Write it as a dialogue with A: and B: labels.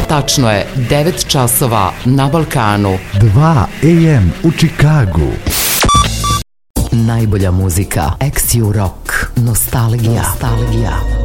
A: Tačno je 9 časova na Balkanu.
B: 2 AM u Čikagu.
A: Najbolja muzika, ex-Rock, nostalgija.